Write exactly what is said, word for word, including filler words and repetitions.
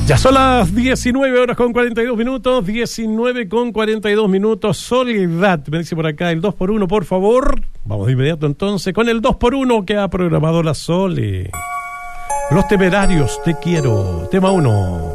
Ya son las diecinueve horas con cuarenta y dos minutos, diecinueve con cuarenta y dos minutos. Soledad, me dice por acá el dos por uno, por favor. Vamos de inmediato entonces con el dos por uno que ha programado la Sole. Los Temerarios, te quiero. Tema uno.